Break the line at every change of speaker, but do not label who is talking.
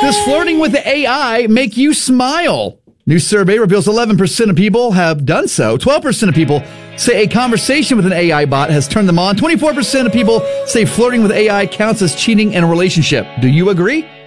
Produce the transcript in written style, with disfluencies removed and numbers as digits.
Does flirting with the AI make you smile? New survey reveals 11% of people have done so. 12% of people say a conversation with an AI bot has turned them on. 24% of people say flirting with AI counts as cheating in a relationship. Do you agree?